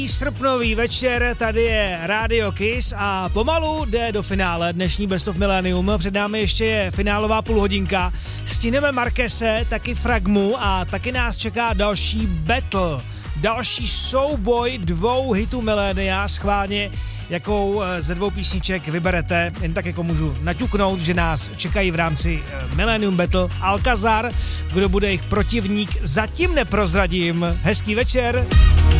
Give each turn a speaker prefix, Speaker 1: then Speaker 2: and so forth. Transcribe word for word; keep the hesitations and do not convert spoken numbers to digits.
Speaker 1: Srpnový večer, tady je Radio Kiss a pomalu jde do finále dnešní Best of Millennium. Před námi ještě je finálová půlhodinka. Stíneme Marquese, taky Fragmu a taky nás čeká další battle. Další souboj dvou hitů milénia, schválně jakou ze dvou písniček vyberete. Jen tak jako můžu naťuknout, že nás čekají v rámci Millennium Battle Alcazar. Kdo bude jejich protivník, zatím neprozradím. Hezký večer.